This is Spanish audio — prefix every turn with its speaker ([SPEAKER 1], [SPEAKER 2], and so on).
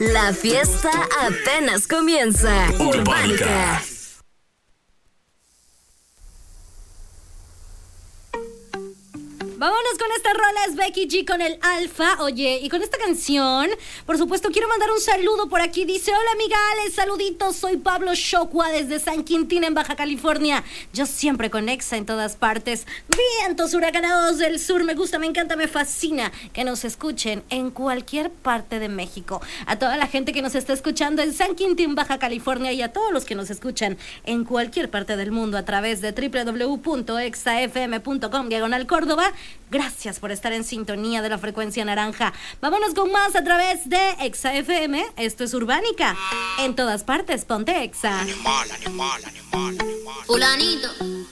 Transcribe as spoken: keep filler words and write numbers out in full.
[SPEAKER 1] La fiesta apenas comienza. Urbánica.
[SPEAKER 2] Vámonos con esta rola, es Becky G con el Alfa. Oye, y con esta canción, por supuesto, quiero mandar un saludo por aquí. Dice, hola amigales, saluditos, soy Pablo Shocua desde San Quintín en Baja California. Yo siempre con Exa en todas partes. Vientos huracanados del sur, me gusta, me encanta, me fascina que nos escuchen en cualquier parte de México. A toda la gente que nos está escuchando en San Quintín, Baja California, y a todos los que nos escuchan en cualquier parte del mundo a través de doble u doble u doble u punto exa efe eme punto com diagonal Córdoba. Gracias por estar en sintonía de la frecuencia naranja. Vámonos con más a través de Exa F M. Esto es Urbánica. En todas partes, ponte Exa.
[SPEAKER 3] Animal, animal, animal, animal.
[SPEAKER 4] Fulanito,